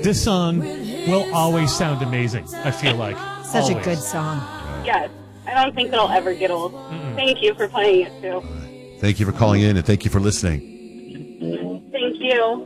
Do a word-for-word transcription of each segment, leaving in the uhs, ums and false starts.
This song will always sound amazing, I feel like. Such always. a good song. Yes. I don't think it'll ever get old. Mm-mm. Thank you for playing it, too. Thank you for calling in, and thank you for listening. Thank you.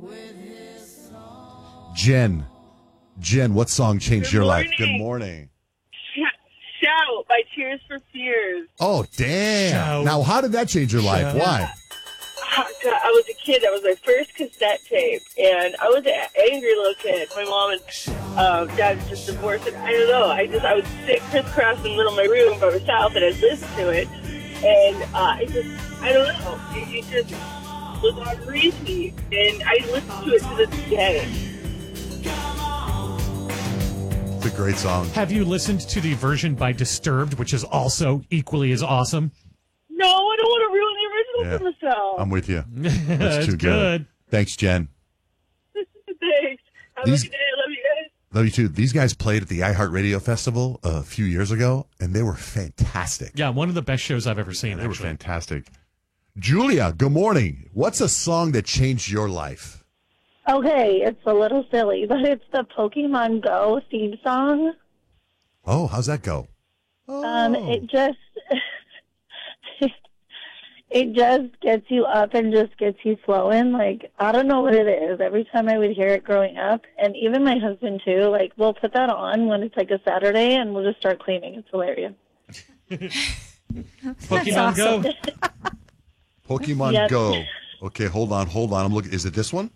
Jen. Jen, what song changed Good your morning. life? Good morning. Shout by Tears for Fears. Oh, damn. Shout. Now, how did that change your life? Shout. Why? I was a kid. That was my first cassette tape, and I was an angry little kid. My mom and um, dad just divorced, and I don't know. I just I would sit crisscross in the middle of my room by myself, and I'd listen to it, and uh, I just I don't know. It, it just was on repeat, and I listen to it to this day. It's a great song. Have you listened to the version by Disturbed, which is also equally as awesome? No, I don't want to ruin the original Yeah. for myself. I'm with you. That's That's too good. good. Thanks, Jen. Thanks. Have These- a good day. I love you guys. Love you too. These guys played at the iHeartRadio Festival a few years ago, and they were fantastic. Yeah, one of the best shows I've ever seen. Yeah, they were actually. fantastic. Julia, good morning. What's a song that changed your life? Okay, it's a little silly, but it's the Pokemon Go theme song. Oh, how's that go? Oh. Um, it just, it just gets you up and just gets you flowing. Like, I don't know what it is. Every time I would hear it growing up, and even my husband too, like, we'll put that on when it's like a Saturday, and we'll just start cleaning. It's hilarious. Pokemon Go. Pokemon Yep. Go. Okay, hold on, hold on. I'm looking. Is it this one?